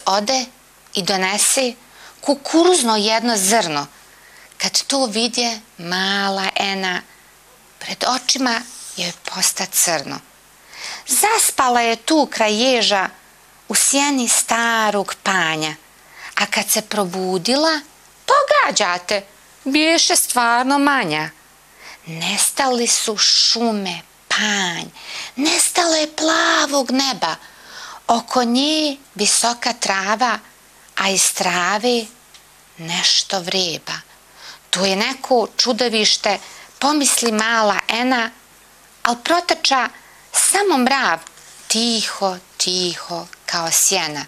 ode i donese kukuruzno jedno zrno. Kad to vidje, mala Ena, pred očima joj posta crno. Zaspala je tu kraj ježa u sjeni starog panja, a kad se probudila, pogađate, biješe stvarno manja. Nestali su šume, panj, nestalo je plavog neba, oko nje visoka trava, a iz trave nešto vreba. Tu je neko čudovište, pomisli mala Ena, al protrča samo mrav, tiho, tiho, kao sjena.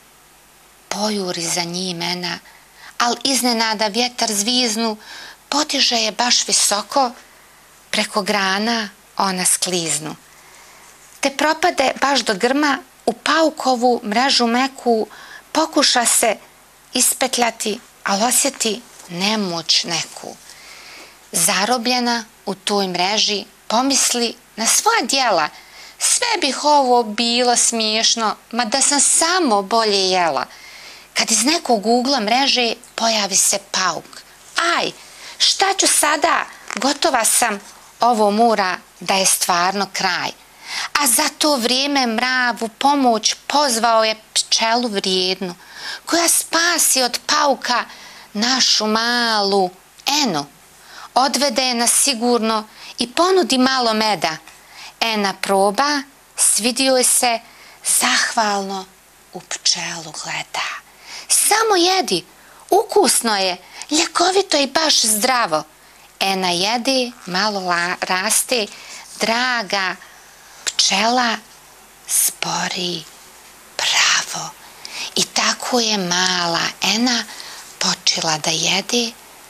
Pojuri za njim Ena, al iznenada vjetar zviznu, potiže je baš visoko, preko grana ona skliznu. Te propade baš do grma, u paukovu mrežu meku, pokuša se ispetljati, al osjeti nemoć neku. Zarobljena u toj mreži, pomisli na svoja djela, sve bih ovo bilo smiješno, ma da sam samo bolje jela. Kad iz nekog ugla mreže pojavi se pauk. Aj, šta ću sada, gotova sam, ovo mora da je stvarno kraj. A za to vrijeme mrav u pomoć pozvao je pčelu vrijednu, koja spasi od pauka našu malu Enu. Odvede je na sigurno i ponudi malo meda. Ena proba, svidio je se, zahvalno u pčelu gleda. Samo jedi, ukusno je, ljekovito i baš zdravo. Ena jede, malo raste, draga pčela zbori pravo. I tako je mala Ena počela da jede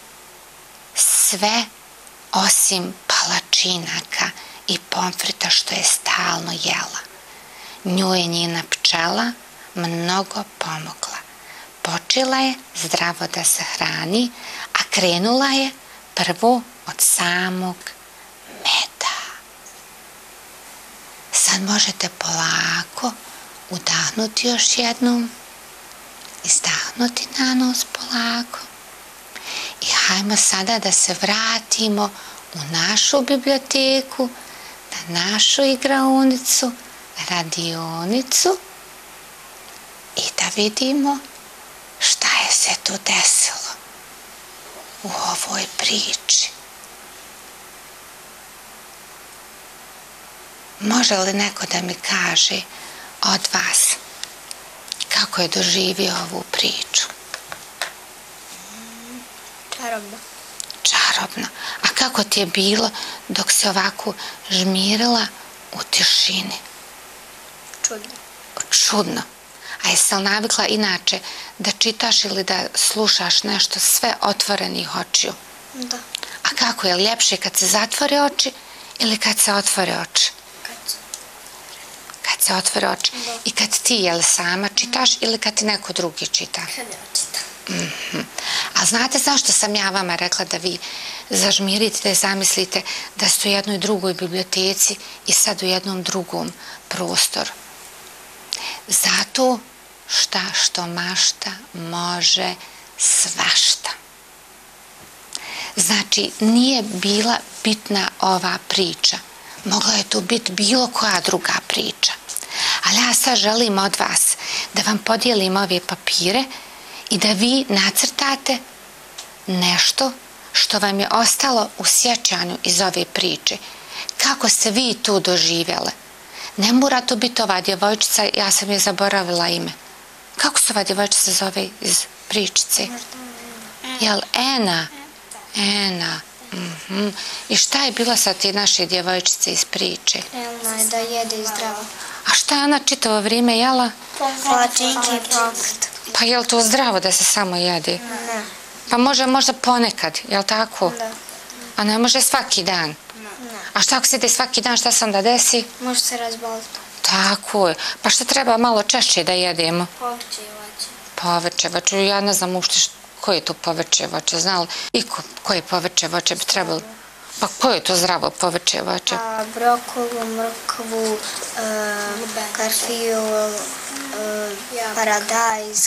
sve osim palačinaka i pomfrita što je stalno jela. Njoj je njena pčela mnogo pomogla. Počela je zdravo da se hrani, a krenula je prvo od samog meda. Sad možete polako udahnuti još jednom, izdahnuti na nos polako i hajmo sada da se vratimo u našu biblioteku, na našu igraonicu, radionicu i da vidimo šta je se tu desilo u ovoj priči. Može li neko da mi kaže od vas kako je doživio ovu priču? Čarobno. Čarobno. A kako ti je bilo dok se ovako žmirila u tišini? Čudno. Čudno. A jesi li navikla inače da čitaš ili da slušaš nešto sve otvorenih očiju? Da. A kako je ljepše kad se zatvore oči ili kad se otvore oči? Kad se otvore oči. Da. I kad ti, jel sama čitaš ili kad ti neko drugi čita? Kad ja čitam. A znate zašto sam ja vama rekla da vi zažmirite, da zamislite da ste u jednoj drugoj biblioteci i sad u jednom drugom prostoru? Zato što mašta može svašta. Znači, nije bila bitna ova priča. Mogla je to biti bilo koja druga priča. Ali ja sad želim od vas da vam podijelim ove papire i da vi nacrtate nešto što vam je ostalo u sjećanju iz ove priče. Kako ste vi to doživjele? Ne mora to biti ova djevojčica, ja sam je zaboravila ime. Kako se ova djevojčica zove iz pričice? Jel Ena? Ena. I šta je bila sa te naše djevojčice iz priče? Krenula je da jede zdravo. A šta je ona čitavo vrijeme jela? Palačinke i pomfrit. Pa je li to zdravo da se samo jede? Ne. Pa može možda ponekad, je li tako? Da. A ne može svaki dan? Ne. A šta ako se ide svaki dan, šta se onda desi? Može se razboliti. Tako je. Pa šta treba malo češće da jedemo? Povrće i voće. Povrće, voće. Ja ne znam uopšte koje je to povrće voće, znali? I koje povrće voće bi trebalo? Pa koje je to zdravo povrće voće? Brokolu, mrkvu, karfiju, paradajz,